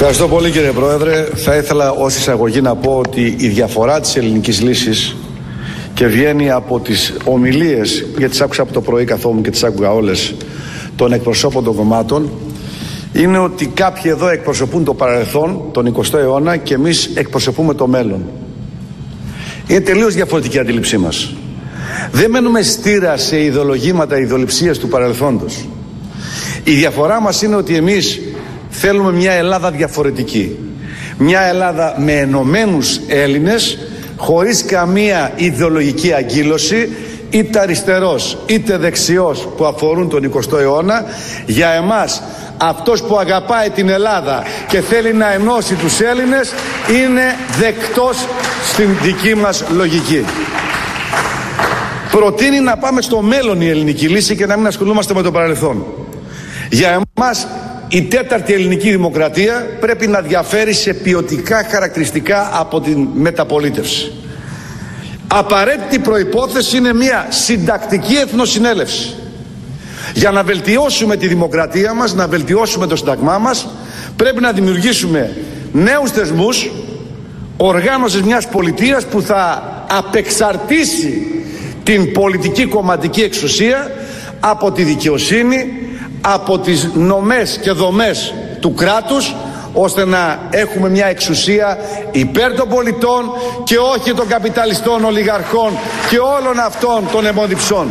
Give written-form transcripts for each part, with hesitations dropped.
Ευχαριστώ πολύ, κύριε Πρόεδρε. Θα ήθελα ως εισαγωγή να πω ότι η διαφορά της ελληνικής λύσης, και βγαίνει από τις ομιλίες, γιατί τις άκουσα από το πρωί καθόμουν και τις άκουγα όλες, των εκπροσώπων των κομμάτων, είναι ότι κάποιοι εδώ εκπροσωπούν το παρελθόν, τον 20ο αιώνα, και εμείς εκπροσωπούμε το μέλλον. Είναι τελείως διαφορετική η αντίληψή μας. Δεν μένουμε στήρα σε ιδεολογήματα, ιδεολειψίες του παρελθόντος. Η διαφορά μας είναι ότι εμείς θέλουμε μια Ελλάδα διαφορετική. Μια Ελλάδα με ενωμένους Έλληνες, χωρίς καμία ιδεολογική αγκύλωση, είτε αριστερός είτε δεξιός, που αφορούν τον 20ο αιώνα. Για εμάς, αυτός που αγαπάει την Ελλάδα και θέλει να ενώσει τους Έλληνες είναι δεκτός στην δική μας λογική. Προτείνει να πάμε στο μέλλον η ελληνική λύση και να μην ασχολούμαστε με το παρελθόν. Για εμάς η τέταρτη ελληνική δημοκρατία πρέπει να διαφέρει σε ποιοτικά χαρακτηριστικά από την μεταπολίτευση. Απαραίτητη προϋπόθεση είναι μια συντακτική εθνοσυνέλευση. Για να βελτιώσουμε τη δημοκρατία μας, να βελτιώσουμε το σύνταγμά μας, πρέπει να δημιουργήσουμε νέους θεσμούς, οργάνωσης μιας πολιτείας που θα απεξαρτήσει την πολιτική κομματική εξουσία από τη δικαιοσύνη, από τις νομές και δομές του κράτους, ώστε να έχουμε μια εξουσία υπέρ των πολιτών και όχι των καπιταλιστών, ολιγαρχών και όλων αυτών των αιμοδιψών.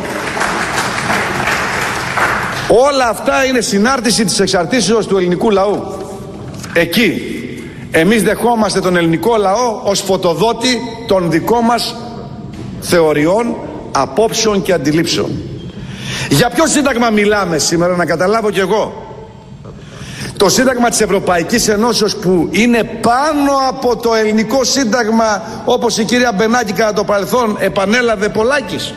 Όλα αυτά είναι συνάρτηση της εξαρτήσεως του ελληνικού λαού. Εκεί εμείς δεχόμαστε τον ελληνικό λαό ως φωτοδότη των δικών μας θεωριών, απόψεων και αντιλήψεων. Για ποιο σύνταγμα μιλάμε σήμερα, να καταλάβω κι εγώ? Το σύνταγμα της Ευρωπαϊκής Ενώσεως, που είναι πάνω από το ελληνικό σύνταγμα, όπως η κυρία Μπενάκη κατά το παρελθόν επανέλαβε πολλάκις.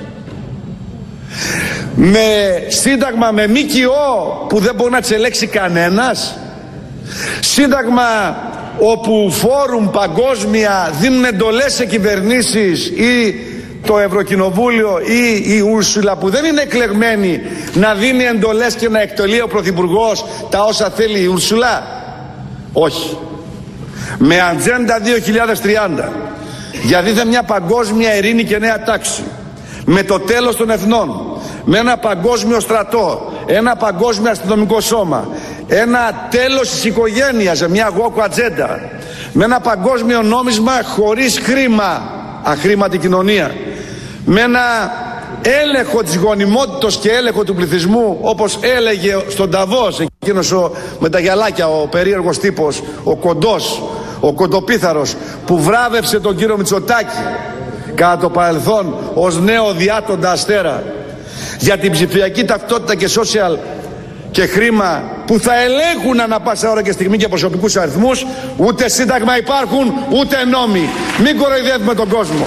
Με σύνταγμα με ΜΚΟ που δεν μπορεί να τσελέξει κανένας. Σύνταγμα όπου φόρουμ παγκόσμια δίνουν εντολές σε κυβερνήσεις, ή το Ευρωκοινοβούλιο ή η Ούρσουλα, που δεν είναι εκλεγμένη, να δίνει εντολές και να εκτελεί ο Πρωθυπουργός τα όσα θέλει η Ούρσουλα. Όχι. Με ατζέντα 2030 για δίθεν μια παγκόσμια ειρήνη και νέα τάξη, με το τέλος των εθνών, με ένα παγκόσμιο στρατό, ένα παγκόσμιο αστυνομικό σώμα, ένα τέλος της οικογένειας, μια γόκο ατζέντα, με ένα παγκόσμιο νόμισμα χωρίς χρήμα, αχρήματη κοινωνία, με ένα έλεγχο της γονιμότητας και έλεγχο του πληθυσμού, όπως έλεγε στον Νταβός εκείνος με τα γυαλάκια, ο περίεργος τύπος, ο κοντός, ο κοντοπίθαρος, που βράβευσε τον κύριο Μητσοτάκη κατά το παρελθόν ως νέο διάτοντα αστέρα, για την ψηφιακή ταυτότητα και social και χρήμα που θα ελέγχουν ανά πάσα ώρα και στιγμή και προσωπικούς αριθμούς. Ούτε σύνταγμα υπάρχουν, ούτε νόμοι. Μην κοροϊδεύουμε τον κόσμο.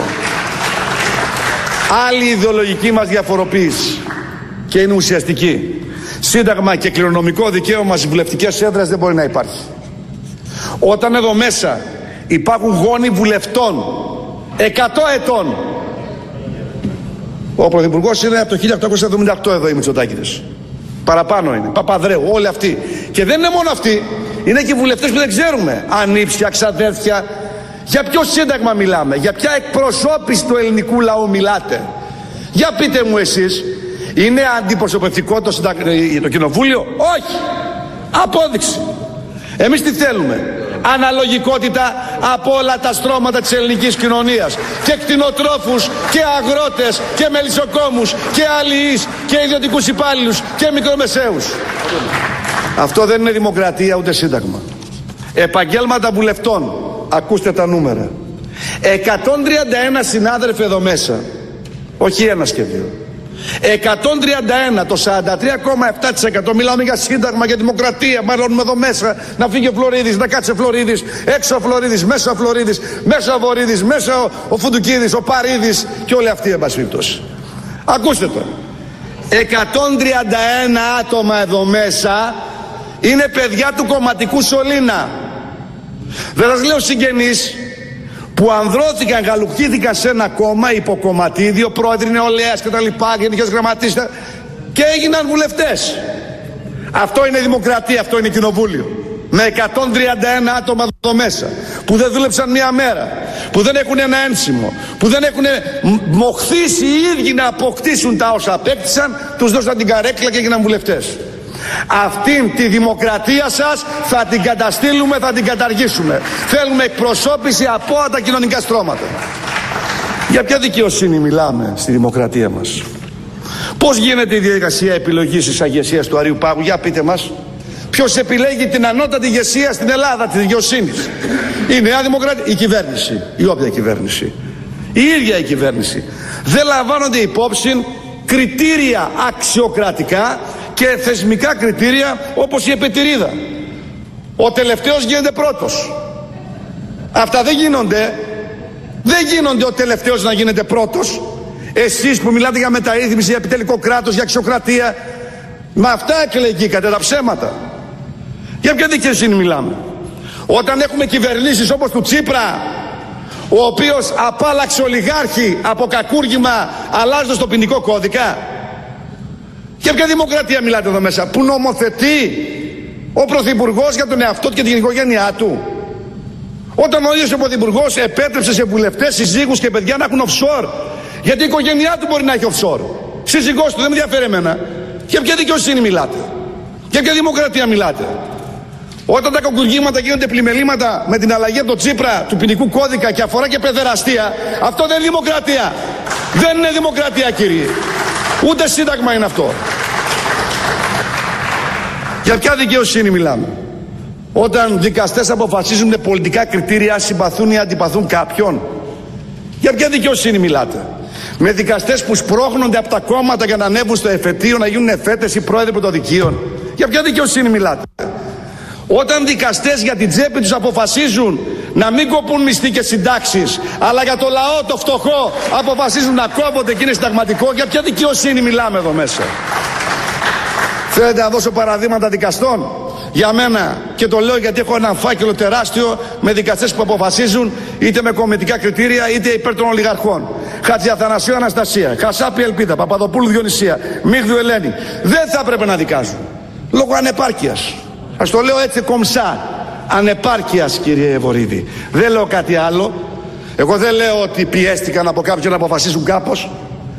Άλλη ιδεολογική μας διαφοροποίηση, και είναι ουσιαστική. Σύνταγμα και κληρονομικό δικαίωμα στις βουλευτικές έδρες δεν μπορεί να υπάρχει. Όταν εδώ μέσα υπάρχουν γόνοι βουλευτών 100 ετών, ο Πρωθυπουργός είναι από το 1878 εδώ, οι Μητσοτάκηδες. Παραπάνω είναι. Παπαδρέου, όλοι αυτοί. Και δεν είναι μόνο αυτοί. Είναι και βουλευτές που δεν ξέρουμε. Ανήψια, ξαδέρφια. Για ποιο σύνταγμα μιλάμε? Για ποια εκπροσώπηση του ελληνικού λαού μιλάτε? Για πείτε μου εσείς. Είναι αντιπροσωπευτικό το κοινοβούλιο? Όχι. Απόδειξη. Εμείς τι θέλουμε? Αναλογικότητα από όλα τα στρώματα της ελληνικής κοινωνίας, και κτηνοτρόφους και αγρότες και μελισσοκόμους και αλληλείς και ιδιωτικούς υπάλληλους και μικρομεσαίους. Αυτό δεν είναι δημοκρατία ούτε σύνταγμα. Επαγγέλματα βουλευτών, ακούστε τα νούμερα. 131 συνάδελφοι εδώ μέσα, όχι ένας και δύο. 131, το 43,7%. Μιλάμε για σύνταγμα, για δημοκρατία. Μάλλον εδώ μέσα να φύγει ο Φλωρίδης, να κάτσε Φλωρίδης, έξω ο Φλωρίδης, μέσα ο Φλωρίδης, μέσα ο Βορίδης, μέσα ο Φουντουκίδης, ο Παρίδης και όλοι αυτοί, εν πάση περιπτώσει. Ακούστε το. 131 άτομα εδώ μέσα είναι παιδιά του κομματικού σωλήνα. Δεν σας λέω συγγενείς που ανδρώθηκαν, γαλουχήθηκαν σε ένα κόμμα, υποκομματίδιο, πρόεδροι νεολαίας και τα λοιπά, γενικές γραμματείς, και έγιναν βουλευτές. Αυτό είναι δημοκρατία, αυτό είναι κοινοβούλιο. με 131 άτομα εδώ μέσα, που δεν δούλεψαν μία μέρα, που δεν έχουν ένα ένσημο, που δεν έχουν μοχθήσει οι ίδιοι να αποκτήσουν τα όσα απέκτησαν, τους δώσαν την καρέκλα και έγιναν βουλευτές. Αυτήν τη δημοκρατία σας θα την καταστήλουμε, θα την καταργήσουμε. Θέλουμε εκπροσώπηση από όλα τα κοινωνικά στρώματα. Για ποια δικαιοσύνη μιλάμε στη δημοκρατία μας? Πώς γίνεται η διαδικασία επιλογής της ηγεσίας του Αρείου Πάγου? Για πείτε μας. Ποιος επιλέγει την ανώτατη ηγεσία στην Ελλάδα της δικαιοσύνης? Η Νέα Δημοκρατία, η κυβέρνηση, η όποια κυβέρνηση, η ίδια η κυβέρνηση. Δεν λαμβάνονται υπόψη κριτήρια αξιοκρατικά και θεσμικά κριτήρια όπως η επετηρίδα. Ο τελευταίος γίνεται πρώτος. Αυτά δεν γίνονται. Δεν γίνονται ο τελευταίος να γίνεται πρώτος. Εσείς που μιλάτε για μεταρρύθμιση, για επιτελικό κράτος, για αξιοκρατία, με αυτά εκλεγήκατε, τα ψέματα. Για ποια δικαιοσύνη μιλάμε? Όταν έχουμε κυβερνήσεις όπως του Τσίπρα, ο οποίος απάλαξε ολιγάρχη από κακούργημα αλλάζοντας το ποινικό κώδικα. Για ποια δημοκρατία μιλάτε εδώ μέσα? Που νομοθετεί ο Πρωθυπουργός για τον εαυτό του και την οικογένειά του. Όταν ο ίδιος ο Πρωθυπουργός επέτρεψε σε βουλευτές, συζύγους και παιδιά να έχουν offshore. Γιατί η οικογένειά του μπορεί να έχει offshore. Σύζυγός του, δεν με ενδιαφέρει εμένα. Για ποια δικαιοσύνη μιλάτε? Για ποια δημοκρατία μιλάτε? Όταν τα κακουργήματα γίνονται πλημελήματα με την αλλαγή από το Τσίπρα του ποινικού κώδικα και αφορά και παιδεραστία, αυτό δεν είναι δημοκρατία. Δεν είναι δημοκρατία, κύριοι. Ούτε σύνταγμα είναι αυτό. Για ποια δικαιοσύνη μιλάμε? Όταν δικαστές αποφασίζουν με πολιτικά κριτήρια αν συμπαθούν ή αντιπαθούν κάποιον. Για ποια δικαιοσύνη μιλάτε? Με δικαστές που σπρώχνονται από τα κόμματα για να ανέβουν στο εφετείο, να γίνουν εφέτες ή πρόεδροι πρωτοδικείων. Για ποια δικαιοσύνη μιλάτε? Όταν δικαστές για την τσέπη τους αποφασίζουν να μην κοπούν μισθοί και συντάξεις, αλλά για το λαό το φτωχό αποφασίζουν να κόβονται και είναι συνταγματικό, για ποια δικαιοσύνη μιλάμε εδώ μέσα? Θέλετε να δώσω παραδείγματα δικαστών? Για μένα, και το λέω γιατί έχω ένα φάκελο τεράστιο με δικαστές που αποφασίζουν είτε με κομματικά κριτήρια είτε υπέρ των ολιγαρχών. Χατζιαθανασίου Αναστασία, Χασάπη Ελπίδα, Παπαδοπούλου Διονυσία, Μίγδου Ελένη. Δεν θα έπρεπε να δικάζουν λόγω ανεπάρκειας. Ας το λέω έτσι κομψά. Ανεπάρκειας, κύριε Βορύδη. Δεν λέω κάτι άλλο. Εγώ δεν λέω ότι πιέστηκαν από κάποιον να αποφασίσουν κάπως.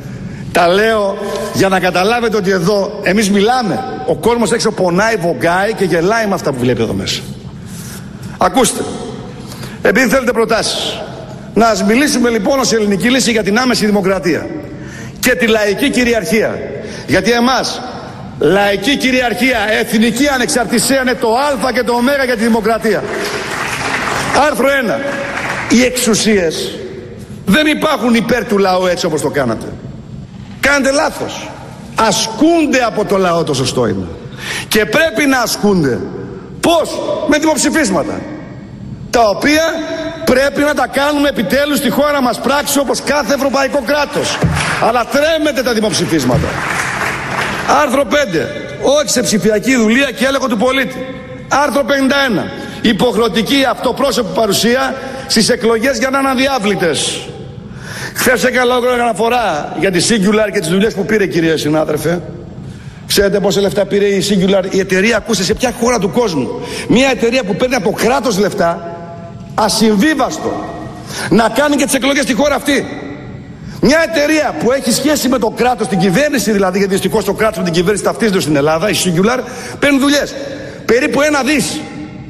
Τα λέω για να καταλάβετε ότι εδώ εμείς μιλάμε. Ο κόσμος έξω πονάει, βογκάει και γελάει με αυτά που βλέπει εδώ μέσα. Ακούστε, επειδή θέλετε προτάσεις, να μιλήσουμε λοιπόν ως ελληνική λύση για την άμεση δημοκρατία και τη λαϊκή κυριαρχία. Γιατί εμάς λαϊκή κυριαρχία, εθνική ανεξαρτησία είναι το α και το ω για τη δημοκρατία. Άρθρο 1. Οι εξουσίες δεν υπάρχουν υπέρ του λαού έτσι όπως το κάνατε. Κάνετε λάθος. Ασκούνται από το λαό, το σωστό είναι. Και πρέπει να ασκούνται. Πώς? Με δημοψηφίσματα. Τα οποία πρέπει να τα κάνουμε επιτέλους στη χώρα μας πράξη όπως κάθε ευρωπαϊκό κράτος. Αλλά τρέμετε τα δημοψηφίσματα. Άρθρο 5. Όχι σε ψηφιακή δουλεία και έλεγχο του πολίτη. Άρθρο 51. Υποχρεωτική αυτοπρόσωπη παρουσία στις εκλογές για να είναι αδιάβλητες. Χθες έκανα αναφορά για τη Singular και τις δουλειές που πήρε, κύριε συνάδελφε. Ξέρετε πόσα λεφτά πήρε η Singular? Η εταιρεία, ακούστε, σε ποια χώρα του κόσμου? Μια εταιρεία που παίρνει από κράτος λεφτά, ασυμβίβαστο, να κάνει και τις εκλογές στη χώρα αυτή. Μια εταιρεία που έχει σχέση με το κράτος, την κυβέρνηση δηλαδή, γιατί δυστυχώς το κράτος με την κυβέρνηση ταυτίζεται στην Ελλάδα, η Singular, παίρνει δουλειές. Περίπου 1 δις.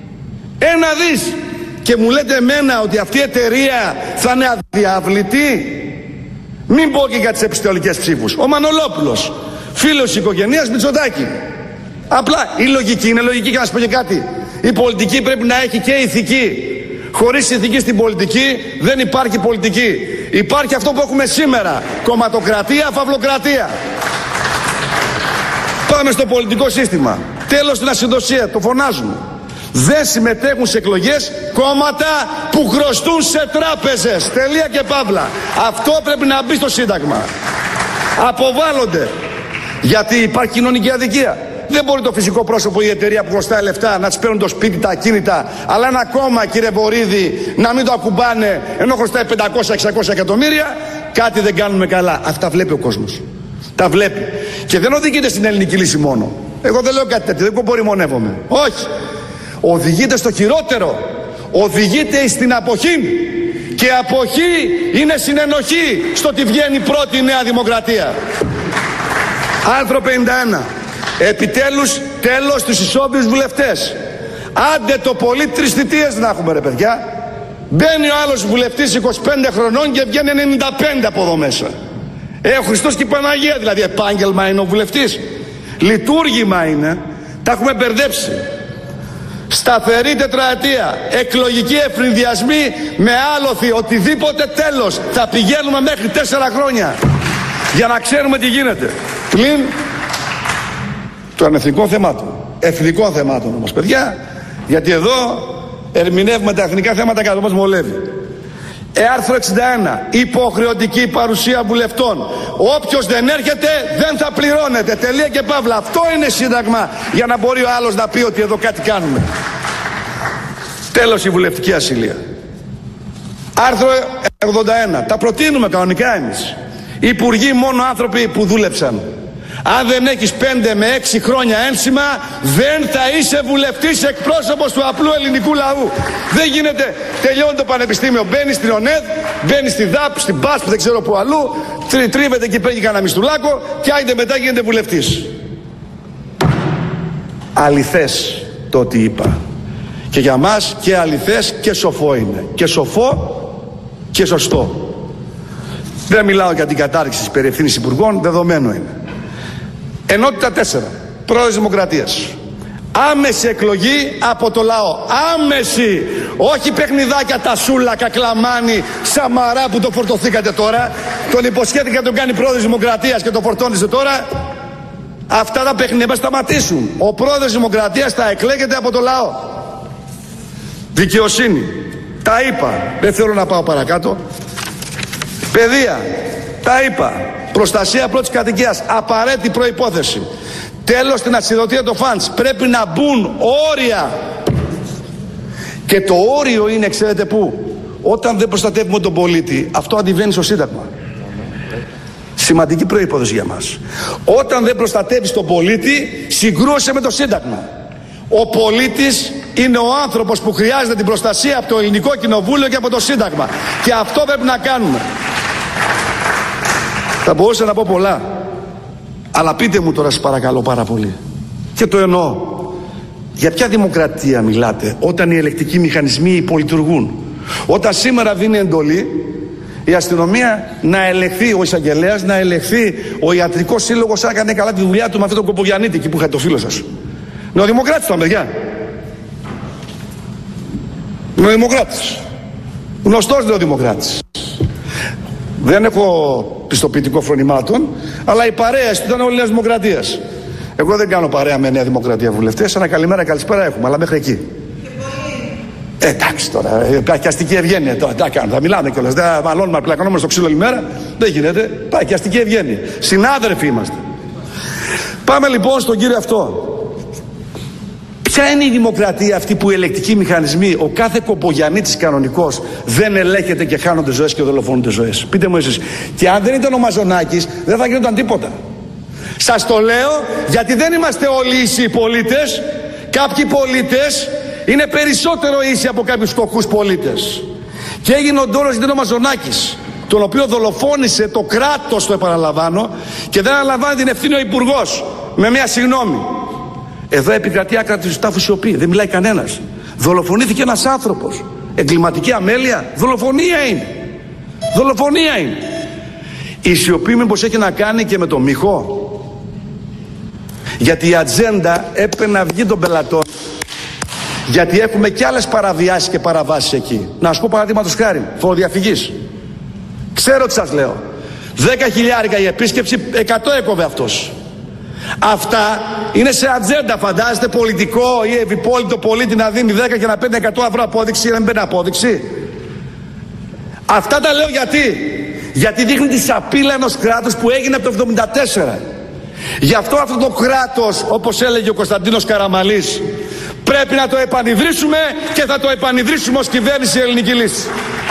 1 δις. Και μου λέτε εμένα ότι αυτή η εταιρεία θα είναι αδιάβλητη? Μην πω και για τις επιστολικές ψήφους. Ο Μανολόπουλος, φίλος της οικογένειας Μητσοτάκη. Απλά η λογική είναι λογική. Και να σας πω και κάτι. Η πολιτική πρέπει να έχει και ηθική. Χωρίς ηθική στην πολιτική δεν υπάρχει πολιτική. Υπάρχει αυτό που έχουμε σήμερα. Κομματοκρατία, φαυλοκρατία. Πάμε στο πολιτικό σύστημα. Τέλος στην ασυνδοσία. Το φωνάζουμε. Δεν συμμετέχουν σε εκλογές κόμματα που χρωστούν σε τράπεζες. Τελεία και παύλα. Αυτό πρέπει να μπει στο Σύνταγμα. Αποβάλλονται. Γιατί υπάρχει κοινωνική αδικία. Δεν μπορεί το φυσικό πρόσωπο ή η εταιρεία που χρωστάει λεφτά να τις παίρνουν το σπίτι, τα ακίνητα, αλλά ένα κόμμα, κύριε Βορύδη, να μην το ακουμπάνε ενώ χρωστάει 500-600 εκατομμύρια. Κάτι δεν κάνουμε καλά. Αυτά βλέπει ο κόσμος. Τα βλέπει. Και δεν οδηγείται στην ελληνική λύση μόνο. Εγώ δεν λέω κάτι τέτοιο, δεν κομπορημονεύομαι. Όχι. οδηγείται στο χειρότερο. Οδηγείται στην αποχή. Και αποχή είναι συνενοχή στο ότι βγαίνει πρώτη η Νέα Δημοκρατία. Άρθρο 51. Επιτέλους τέλος στους ισόβιους βουλευτές. Άντε το πολύ 3 θητείες να έχουμε ρε παιδιά. Μπαίνει ο άλλος βουλευτής 25 χρονών και βγαίνει 95 από εδώ μέσα. Ο Χριστός και η Παναγία δηλαδή. Επάγγελμα είναι ο βουλευτής. Λειτουργήμα είναι. Τα έχουμε μπερδέψει. Σταθερή τετραετία, εκλογικοί ευνηδιασμοί με άλοθη, οτιδήποτε τέλος. Θα πηγαίνουμε μέχρι 4 χρόνια για να ξέρουμε τι γίνεται. Πλην των εθνικών θεμάτων. Εθνικών θεμάτων όμως παιδιά, γιατί εδώ ερμηνεύουμε τα εθνικά θέματα κατά όπως βολεύει. Άρθρο 61. Υποχρεωτική παρουσία βουλευτών. Όποιος δεν έρχεται δεν θα πληρώνεται. Τελεία και παύλα. Αυτό είναι σύνταγμα για να μπορεί ο άλλος να πει ότι εδώ κάτι κάνουμε. Τέλος η βουλευτική ασυλία. Άρθρο 81. Τα προτείνουμε κανονικά εμείς. Υπουργοί μόνο άνθρωποι που δούλεψαν. Αν δεν έχεις 5 με 6 χρόνια ένσημα, δεν θα είσαι βουλευτής εκπρόσωπος του απλού ελληνικού λαού. Δεν γίνεται. Τελειώνει το πανεπιστήμιο, μπαίνει στην ΟΝΕΔ, μπαίνει στη ΔΑΠ, στην ΠΑΣ, δεν ξέρω που αλλού, τρίβεται και παίρνει κανένα μισθουλάκο και άιντε μετά γίνεται βουλευτής. Αληθές το ότι είπα. Και για μας και αληθές και σοφό είναι. Και σοφό και σωστό. Δεν μιλάω για την κατάρριξη της περιευθύνης υπουργών, δεδομένο είναι. Ενότητα 4. Πρόεδρος Δημοκρατίας. Άμεση εκλογή από το λαό. Άμεση. Όχι παιχνιδάκια Τασούλα, Κακλαμάνη, Σαμαρά που το φορτωθήκατε τώρα. Τον υποσχέθηκε να τον κάνει πρόεδρος Δημοκρατίας και το φορτώνησε τώρα. Αυτά τα παιχνίδια θα σταματήσουν. Ο πρόεδρος Δημοκρατίας θα εκλέγεται από το λαό. Δικαιοσύνη. Τα είπα. Δεν θέλω να πάω παρακάτω. Παιδεία. Τα είπα. Προστασία πρώτης κατοικίας. Απαραίτητη προϋπόθεση. Τέλος στην ασυδοτία των φαντς. Πρέπει να μπουν όρια. Και το όριο είναι, ξέρετε πού? Όταν δεν προστατεύουμε τον πολίτη, αυτό αντιβαίνει στο Σύνταγμα. Σημαντική προϋπόθεση για μας. Όταν δεν προστατεύεις τον πολίτη, συγκρούεσαι με το Σύνταγμα. Ο πολίτης είναι ο άνθρωπος που χρειάζεται την προστασία από το Ελληνικό Κοινοβούλιο και από το Σύνταγμα. Και αυτό πρέπει να κάνουμε. Θα μπορούσα να πω πολλά, αλλά πείτε μου τώρα σας παρακαλώ πάρα πολύ. Και το εννοώ. Για ποια δημοκρατία μιλάτε όταν οι ελεκτικοί μηχανισμοί υπολειτουργούν? Όταν σήμερα δίνει εντολή η αστυνομία να ελεγχθεί, ο εισαγγελέας να ελεγχθεί, ο ιατρικός σύλλογος αν έκανε καλά τη δουλειά του με αυτόν τον Κοπογιαννίτη εκεί που είχατε το φίλο σας. Νεοδημοκράτης ήταν, παιδιά. Νεοδημοκράτης. Γνωστός νεοδημοκράτης. Δεν έχω πιστοποιητικό φρονημάτων, αλλά οι παρέες του ήταν όλοι Νέα Δημοκρατίας. Εγώ δεν κάνω παρέα με Νέα Δημοκρατία βουλευτές. Ένα καλημέρα, καλησπέρα έχουμε, αλλά μέχρι εκεί. Εντάξει τώρα, πάει και αστική ευγένεια. Τώρα, θα μιλάμε κιόλας. Δεν μαλώνουμε, πλακωνόμαστε στο ξύλο όλη μέρα. Δεν γίνεται. Πάει και αστική ευγένεια. Συνάδελφοι είμαστε. Πάμε λοιπόν στον κύριο αυτό. Ποια είναι η δημοκρατία αυτή που οι ελεκτικοί μηχανισμοί, ο κάθε Κοπογιαννίτης κανονικός δεν ελέγχεται και χάνονται ζωές και δολοφονούνται ζωές? Πείτε μου εσείς. Και αν δεν ήταν ο Μαζονάκης, δεν θα γινόταν τίποτα. Σας το λέω γιατί δεν είμαστε όλοι ίσοι οι πολίτες. Κάποιοι πολίτες είναι περισσότερο ίσοι από κάποιους φτωχούς πολίτες. Και έγινε ο ντόρος γιατί είναι ο Μαζονάκης, τον οποίο δολοφόνησε το κράτος, το επαναλαμβάνω, και δεν αναλαμβάνει την ευθύνη ο υπουργός με μια συγγνώμη. Εδώ επικρατεί άκρατη τάφου σιωπή, δεν μιλάει κανένας. Δολοφονήθηκε ένας άνθρωπος. Εγκληματική αμέλεια, δολοφονία είναι. Δολοφονία είναι. Η σιωπή μήπως έχει να κάνει και με το μύχο? Γιατί η ατζέντα έπρεπε να βγει των πελατών. Γιατί έχουμε και άλλες παραβιάσεις και παραβάσεις εκεί. Να σας πω παραδείγματος χάρη, φοροδιαφυγής. Ξέρω τι σας λέω. 10.000 η επίσκεψη, 100 έκοβε αυτός. Αυτά είναι σε ατζέντα, φαντάζεστε πολιτικό ή ευυπόλυτο πολίτη να δίνει 10 και να παίρνει 100 ευρώ απόδειξη ή να μην παίρνει απόδειξη? Αυτά τα λέω γιατί δείχνει τη σαπίλα ενός κράτους που έγινε από το 1974. Γι' αυτό το κράτος, όπως έλεγε ο Κωνσταντίνος Καραμαλής, πρέπει να το επανειδρύσουμε και θα το επανειδρύσουμε ως κυβέρνηση Ελληνική Λύση.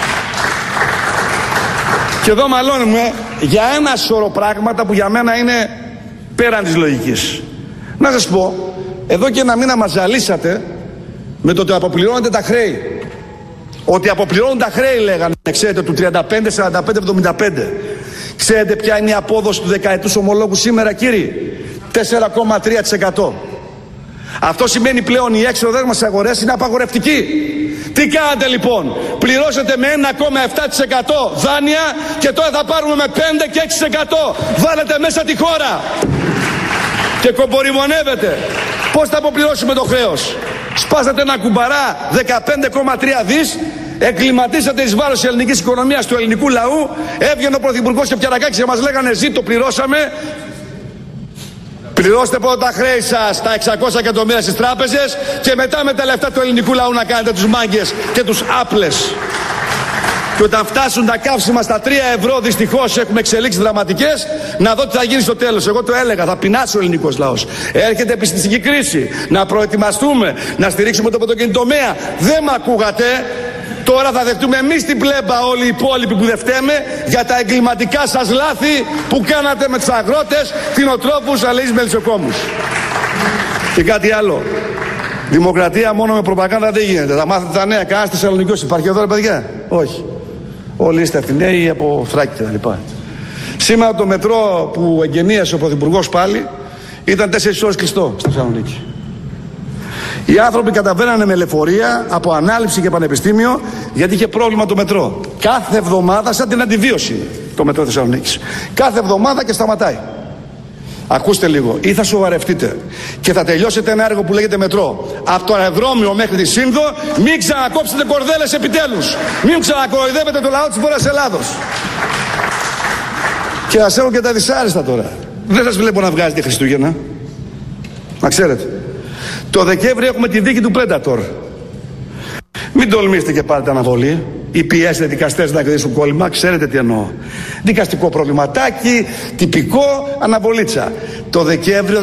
Και εδώ μαλώνουμε για ένα σωρό πράγματα που για μένα είναι πέραν της λογικής. Να σας πω, εδώ και ένα μήνα μας ζαλίσατε με το ότι αποπληρώνετε τα χρέη. Ότι αποπληρώνουν τα χρέη λέγανε, ξέρετε, του 35, 45, 75. Ξέρετε ποια είναι η απόδοση του δεκαετούς ομολόγου σήμερα, κύριοι? 4,3%. Αυτό σημαίνει πλέον η έξοδος μας στις αγορές είναι απαγορευτική. Τι κάνατε λοιπόν? Πληρώσετε με 1,7% δάνεια και τώρα θα πάρουμε με 5 και 6%. Βάλετε μέσα τη χώρα και κομποριμονεύετε. Πώς θα αποπληρώσουμε το χρέος? Σπάσατε ένα κουμπαρά 15,3 δις, εγκληματίσατε εις βάρος της ελληνικής οικονομίας, του ελληνικού λαού. Έβγαινε ο Πρωθυπουργός και Πιαρακάκης και μας λέγανε το πληρώσαμε. Πληρώστε πρώτα τα χρέη σας, τα 600 εκατομμύρια στις τράπεζες, και μετά με τα λεφτά του ελληνικού λαού να κάνετε τους μάγκες και τους άπλες. Και όταν φτάσουν τα καύσιμα στα 3 ευρώ, δυστυχώς έχουμε εξελίξεις δραματικές, να δω τι θα γίνει στο τέλος. Εγώ το έλεγα, θα πεινάσει ο ελληνικός λαός. Έρχεται επιστημιστική κρίση, να προετοιμαστούμε, να στηρίξουμε το πρωτοκινητομέα. Δεν μ' ακούγατε. Τώρα θα δεχτούμε εμείς την πλέμπα, όλοι οι υπόλοιποι που δεν φταίμε, για τα εγκληματικά σας λάθη που κάνατε με τους αγρότες, κτηνοτρόφους, αλληλείς, μελισσοκόμους. Και κάτι άλλο. Δημοκρατία μόνο με προπαγάνδα δεν γίνεται. Θα μάθετε τα νέα. Κανένας Θεσσαλονικιός υπάρχει εδώ, ρε παιδιά? Όχι. Όλοι είστε Αθηναίοι από Θράκη και τα λοιπά. Σήμερα το μετρό που εγγενίασε ο Πρωθυπουργός πάλι ήταν 4 ώρες κλειστό στη Θεσσαλονίκη. Οι άνθρωποι καταβαίνανε με λεωφορεία από ανάληψη και πανεπιστήμιο γιατί είχε πρόβλημα το μετρό. Κάθε εβδομάδα, σαν την αντιβίωση το μετρό Θεσσαλονίκης. Κάθε εβδομάδα και σταματάει. Ακούστε λίγο, ή θα σοβαρευτείτε και θα τελειώσετε ένα έργο που λέγεται μετρό από το αεροδρόμιο μέχρι τη Σύνδο. Μην ξανακόψετε κορδέλες επιτέλους. Μην ξανακοϊδεύετε το λαό της Βόρειας Ελλάδος. Και ας έχω και τα δυσάρεστα τώρα. Δεν σας βλέπω να βγάζετε Χριστούγεννα. Να ξέρετε. Το Δεκέμβρη έχουμε τη δίκη του Predator. Μην τολμήσετε και πάρετε αναβολή ή πιέσετε δικαστές να κρατήσουν κόλλημα. Ξέρετε τι εννοώ. Δικαστικό προβληματάκι, τυπικό, αναβολίτσα. Το Δεκέμβριο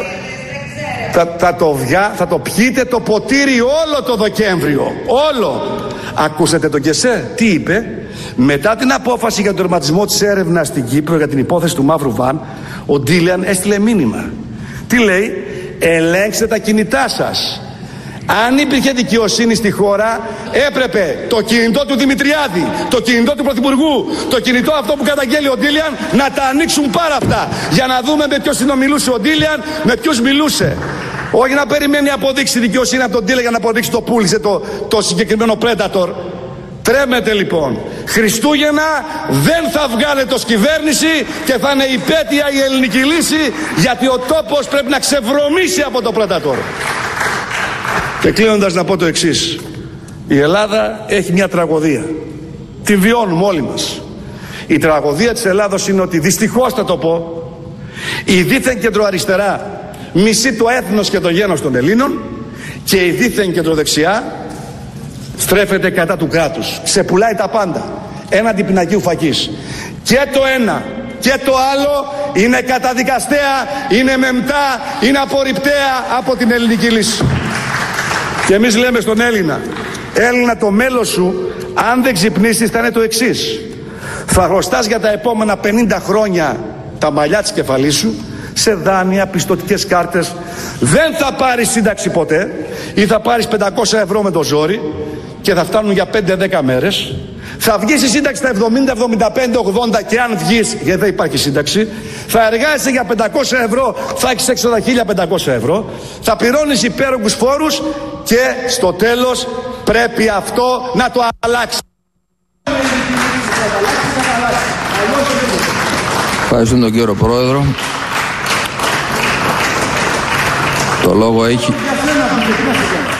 θα το πιείτε το ποτήρι όλο το Δεκέμβριο. Όλο. Ακούσατε τον Κεσέ τι είπε? Μετά την απόφαση για τον τερματισμό της έρευνας στην Κύπρο για την υπόθεση του μαύρου βαν, ο Ντίλιαν έστειλε μήνυμα. Τι λέει? Ελέγξτε τα κινητά σας. Αν υπήρχε δικαιοσύνη στη χώρα, έπρεπε το κινητό του Δημητριάδη, το κινητό του Πρωθυπουργού, το κινητό αυτό που καταγγέλει ο Ντίλιαν, να τα ανοίξουν πάρα αυτά, για να δούμε με ποιους συνομιλούσε ο Ντίλιαν, με ποιους μιλούσε. Όχι να περιμένει αποδείξει δικαιοσύνη από τον Ντίλιαν για να αποδείξει το πούλησε το συγκεκριμένο Predator. Τρέμετε λοιπόν. Χριστούγεννα δεν θα βγάλετε ως κυβέρνηση και θα είναι υπέτεια η ελληνική λύση, γιατί ο τόπος πρέπει να ξεβρωμίσει από το Predator. Και κλείνοντας να πω το εξής. Η Ελλάδα έχει μια τραγωδία. Την βιώνουμε όλοι μας. Η τραγωδία της Ελλάδος είναι ότι, δυστυχώς θα το πω, η δίθεν κεντροαριστερά μισεί το έθνος και το γένος των Ελλήνων και η δίθεν κεντροδεξιά στρέφεται κατά του κράτους. Ξεπουλάει τα πάντα έναντι πινακίου φακής. Και το ένα και το άλλο είναι καταδικαστέα, είναι μεμτά, είναι απορριπταία από την ελληνική λύση. Και εμείς λέμε στον Έλληνα, Έλληνα, το μέλλον σου, αν δεν ξυπνήσεις, θα είναι το εξής. Θα χρωστάς για τα επόμενα 50 χρόνια τα μαλλιά της κεφαλής σου σε δάνεια, πιστωτικές κάρτες. Δεν θα πάρεις σύνταξη ποτέ, ή θα πάρεις 500 ευρώ με το ζόρι και θα φτάνουν για 5-10 μέρες. Θα βγεις η σύνταξη στα 70, 75, 80 και αν βγεις, γιατί δεν υπάρχει σύνταξη, θα εργάζεσαι για 500 ευρώ, θα έχεις έξοδα 1500 ευρώ, θα πληρώνεις υπέρογγους φόρους και στο τέλος πρέπει αυτό να το αλλάξει. Ευχαριστούμε τον κύριο Πρόεδρο. Το λόγο έχει...